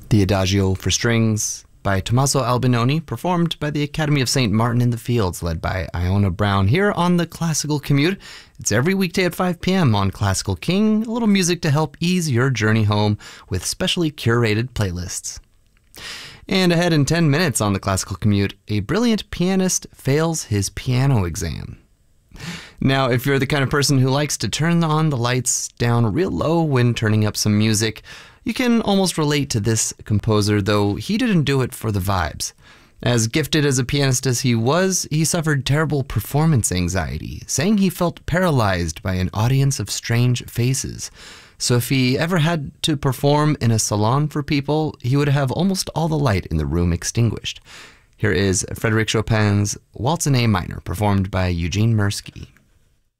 The Adagio for Strings by Tommaso Albinoni, performed by the Academy of St. Martin in the Fields, led by Iona Brown, here on the Classical Commute. It's every weekday at 5 p.m. on Classical King, a little music to help ease your journey home with specially curated playlists. And ahead in 10 minutes on the Classical Commute, a brilliant pianist fails his piano exam. Now, if you're the kind of person who likes to turn on the lights down real low when turning up some music, you can almost relate to this composer, though he didn't do it for the vibes. As gifted as a pianist as he was, he suffered terrible performance anxiety, saying he felt paralyzed by an audience of strange faces. So if he ever had to perform in a salon for people, he would have almost all the light in the room extinguished. Here is Frédéric Chopin's Waltz in A minor, performed by Eugene Mirsky.